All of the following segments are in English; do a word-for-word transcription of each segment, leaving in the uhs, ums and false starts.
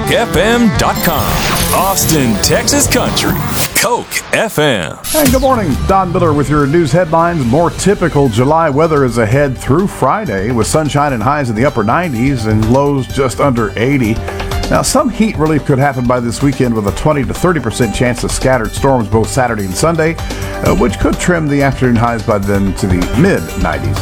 Coke F M dot com. Austin, Texas country. Coke F M. Hey, good morning. Don Miller with your news headlines. More typical July weather is ahead through Friday with sunshine and highs in the upper nineties and lows just under eighty. Now, some heat relief could happen by this weekend with a twenty to thirty percent chance of scattered storms both Saturday and Sunday, uh, which could trim the afternoon highs by then to the mid nineties.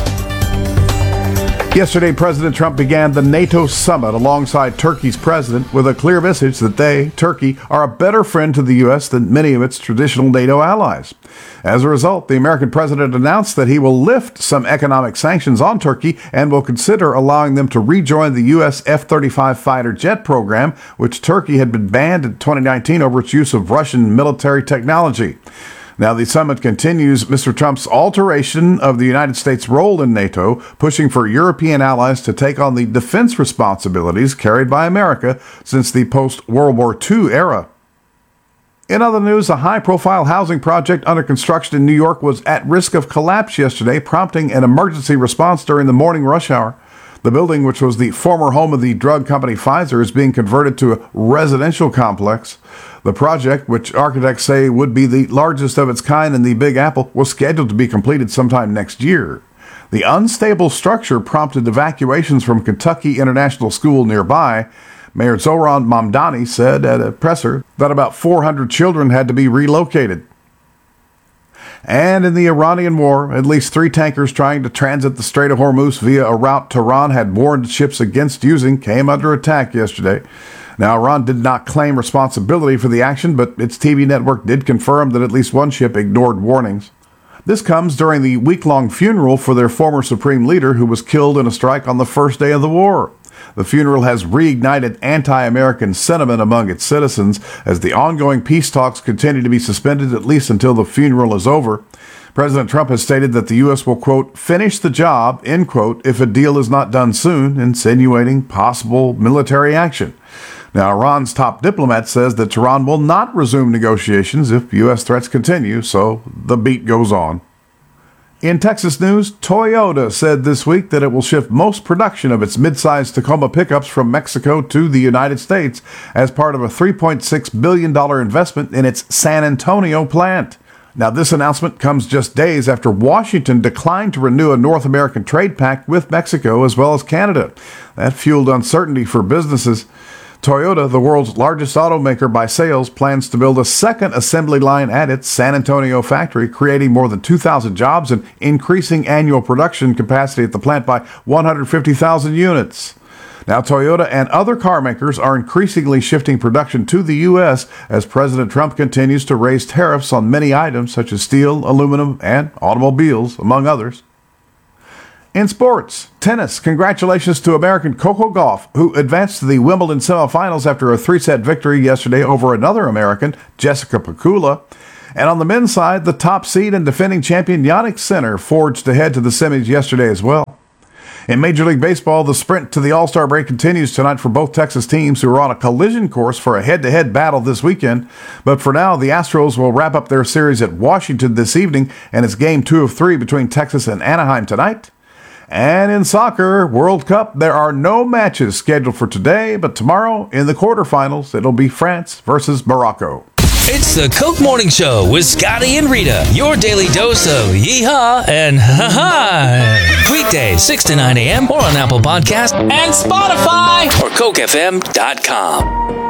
Yesterday, President Trump began the NATO summit alongside Turkey's president with a clear message that they, Turkey, are a better friend to the U S than many of its traditional NATO allies. As a result, the American president announced that he will lift some economic sanctions on Turkey and will consider allowing them to rejoin the U S F thirty-five fighter jet program, which Turkey had been banned in twenty nineteen over its use of Russian military technology. Now, the summit continues Mister Trump's alteration of the United States' role in NATO, pushing for European allies to take on the defense responsibilities carried by America since the post-World War Two era. In other news, a high-profile housing project under construction in New York was at risk of collapse yesterday, prompting an emergency response during the morning rush hour. The building, which was the former home of the drug company Pfizer, is being converted to a residential complex. The project, which architects say would be the largest of its kind in the Big Apple, was scheduled to be completed sometime next year. The unstable structure prompted evacuations from Kentucky International School nearby. Mayor Zoran Mamdani said at a presser that about four hundred children had to be relocated. And in the Iranian war, at least three tankers trying to transit the Strait of Hormuz via a route Tehran had warned ships against using came under attack yesterday. Now, Iran did not claim responsibility for the action, but its T V network did confirm that at least one ship ignored warnings. This comes during the week-long funeral for their former supreme leader who was killed in a strike on the first day of the war. The funeral has reignited anti-American sentiment among its citizens as the ongoing peace talks continue to be suspended at least until the funeral is over. President Trump has stated that the U S will, quote, finish the job, end quote, if a deal is not done soon, insinuating possible military action. Now, Iran's top diplomat says that Tehran will not resume negotiations if U S threats continue, so the beat goes on. In Texas news, Toyota said this week that it will shift most production of its midsize Tacoma pickups from Mexico to the United States as part of a three point six billion dollars investment in its San Antonio plant. Now, this announcement comes just days after Washington declined to renew a North American trade pact with Mexico as well as Canada. That fueled uncertainty for businesses. Toyota, the world's largest automaker by sales, plans to build a second assembly line at its San Antonio factory, creating more than two thousand jobs and increasing annual production capacity at the plant by one hundred fifty thousand units. Now, Toyota and other car makers are increasingly shifting production to the U S as President Trump continues to raise tariffs on many items such as steel, aluminum, and automobiles, among others. In sports, tennis, congratulations to American Coco Gauff, who advanced to the Wimbledon semifinals after a three-set victory yesterday over another American, Jessica Pegula. And on the men's side, the top seed and defending champion Jannik Sinner forged ahead to the semis yesterday as well. In Major League Baseball, the sprint to the All-Star break continues tonight for both Texas teams who are on a collision course for a head-to-head battle this weekend. But for now, the Astros will wrap up their series at Washington this evening, and it's game two of three between Texas and Anaheim tonight. And in soccer, World Cup, there are no matches scheduled for today, but tomorrow in the quarterfinals, it'll be France versus Morocco. It's the Coke Morning Show with Scotty and Rita, your daily dose of yee-haw and ha-ha. Weekdays, six to nine a.m. or on Apple Podcasts and Spotify or Coke F M dot com.